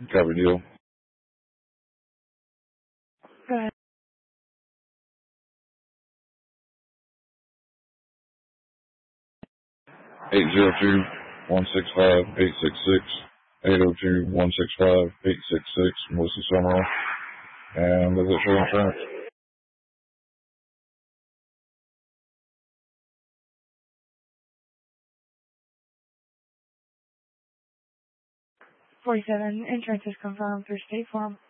Copy deal. Go ahead. 802-165-866. 802-165-866. Melissa Summerall. And Visit Show Insurance. 47. Insurance is confirmed through State Farm.